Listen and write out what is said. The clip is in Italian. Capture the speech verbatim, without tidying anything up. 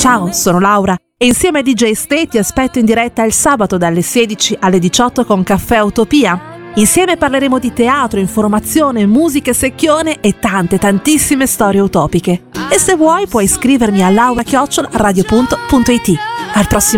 Ciao, sono Laura e insieme a D J Ste ti aspetto in diretta il sabato dalle sedici alle diciotto con Caffè Utopia. Insieme parleremo di teatro, informazione, musica, secchione e tante tantissime storie utopiche. E se vuoi puoi iscrivermi a laura chiocciola radio punto it. Al prossimo